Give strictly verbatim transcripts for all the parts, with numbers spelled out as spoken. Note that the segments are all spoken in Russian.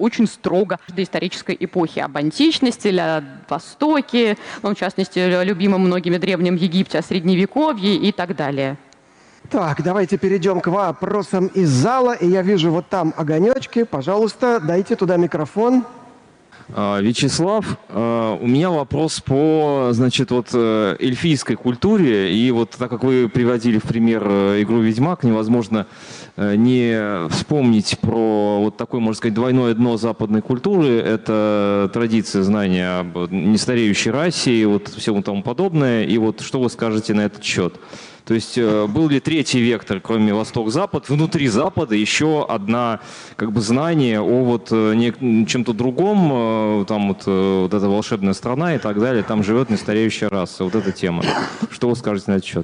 очень строго до исторической эпохи, об античности, о Востоке, ну, в частности, любимом многими Древнем Египте, о Средневековье и так далее. Так, давайте перейдем к вопросам из зала. И я вижу вот там огонечки. Пожалуйста, дайте туда микрофон. Вячеслав, у меня вопрос по, значит, вот эльфийской культуре. И вот так как вы приводили в пример игру «Ведьмак», невозможно не вспомнить про вот такое, можно сказать, двойное дно западной культуры. Это традиция знания об нестареющей расе и вот всему тому подобное. И вот что вы скажете на этот счет? То есть был ли третий вектор, кроме Восток-Запад, внутри Запада еще одна как бы знание о вот чем-то другом, там вот, вот эта волшебная страна и так далее, там живет нестареющая раса, вот эта тема. Что вы скажете на этот счет?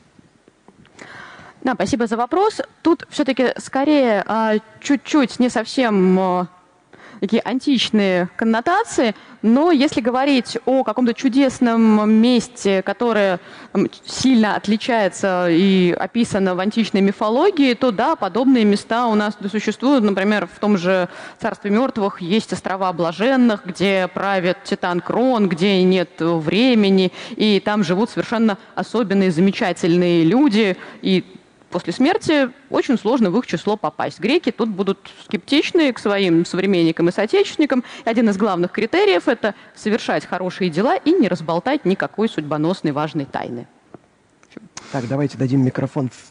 Да, спасибо за вопрос. Тут все-таки скорее чуть-чуть не совсем такие античные коннотации, но если говорить о каком-то чудесном месте, которое сильно отличается и описано в античной мифологии, то да, подобные места у нас существуют. Например, в том же Царстве мертвых есть острова блаженных, где правит Титан Крон, где нет времени, и там живут совершенно особенные, замечательные люди, и после смерти очень сложно в их число попасть. Греки тут будут скептичны к своим современникам и соотечественникам. И один из главных критериев – это совершать хорошие дела и не разболтать никакой судьбоносной важной тайны. Так, давайте дадим микрофон в,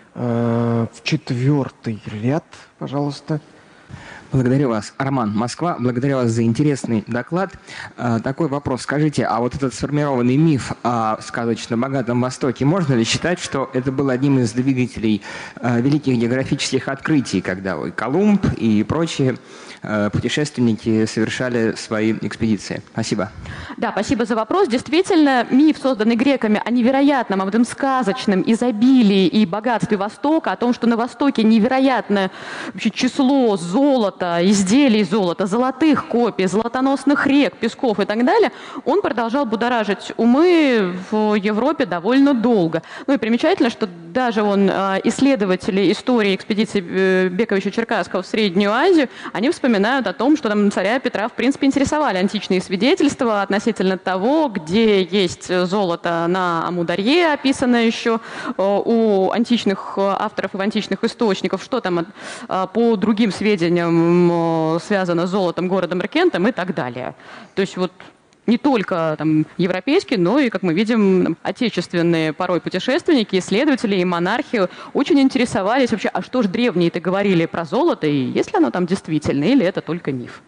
э, в четвертый ряд, пожалуйста. Благодарю вас. Роман, Москва. Благодарю вас за интересный доклад. Такой вопрос. Скажите, а вот этот сформированный миф о сказочно богатом Востоке, можно ли считать, что это был одним из двигателей великих географических открытий, когда и Колумб и прочие путешественники совершали свои экспедиции? Спасибо. Да, спасибо за вопрос. Действительно, миф, созданный греками о невероятном, об этом сказочном изобилии и богатстве Востока, о том, что на Востоке невероятное вообще число золота, изделий золота, золотых копий, золотоносных рек, песков и так далее, он продолжал будоражить умы в Европе довольно долго. Ну и примечательно, что даже он, исследователи истории экспедиции Бековича-Черкасского в Среднюю Азию, они вспоминают о том, что там царя Петра в принципе интересовали античные свидетельства относительно того, где есть золото на Амударье, описано еще у античных авторов и в античных источников, что там по другим сведениям связано с золотом, городом Ркентом и так далее. То есть вот не только там, европейские, но и, как мы видим, отечественные порой путешественники, исследователи и монархи очень интересовались вообще, а что же древние-то говорили про золото, и есть ли оно там действительно, или это только миф?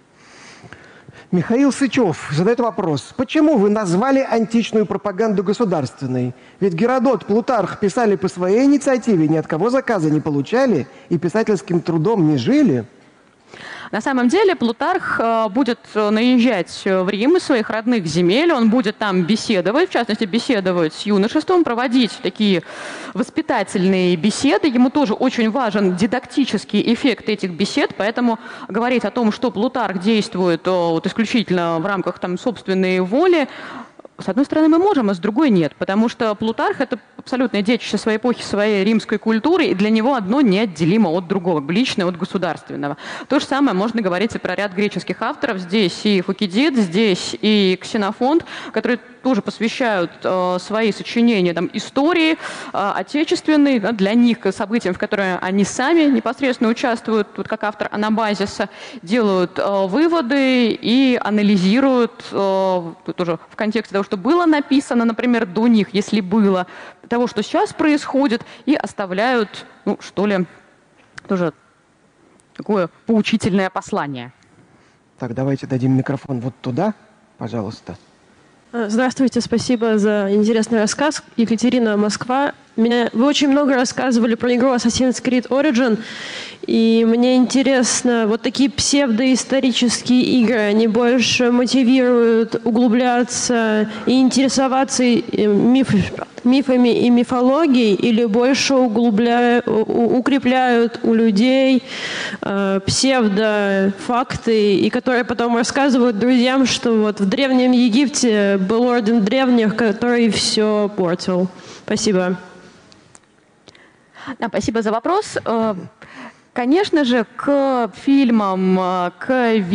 Михаил Сычев задает вопрос. Почему вы назвали античную пропаганду государственной? Ведь Геродот, Плутарх писали по своей инициативе, ни от кого заказа не получали и писательским трудом не жили. На самом деле Плутарх будет наезжать в Рим из своих родных земель, он будет там беседовать, в частности беседовать с юношеством, проводить такие воспитательные беседы. Ему тоже очень важен дидактический эффект этих бесед, поэтому говорить о том, что Плутарх действует вот, исключительно в рамках там, собственной воли, с одной стороны, мы можем, а с другой нет, потому что Плутарх – это абсолютное детище своей эпохи, своей римской культуры, и для него одно неотделимо от другого, личное от государственного. То же самое можно говорить и про ряд греческих авторов. Здесь и Фукидид, здесь и Ксенофонт, которые тоже посвящают э, свои сочинения там, истории э, отечественной, да, для них событиям, в которые они сами непосредственно участвуют, вот как автор Анабазиса, делают э, выводы и анализируют э, тоже в контексте того, что было написано, например, до них, если было, того, что сейчас происходит, и оставляют, ну, что ли, тоже такое поучительное послание. Так, давайте дадим микрофон вот туда, пожалуйста. Здравствуйте, спасибо за интересный рассказ. Екатерина, Москва. Меня... Вы очень много рассказывали про игру Assassin's Creed Origin, и мне интересно, вот такие псевдоисторические игры, они больше мотивируют углубляться и интересоваться миф... мифами и мифологией, или больше углубляют, укрепляют у людей э, псевдофакты, и которые потом рассказывают друзьям, что вот в Древнем Египте был орден древних, который все портил. Спасибо. Да, спасибо за вопрос. Конечно же, к фильмам, к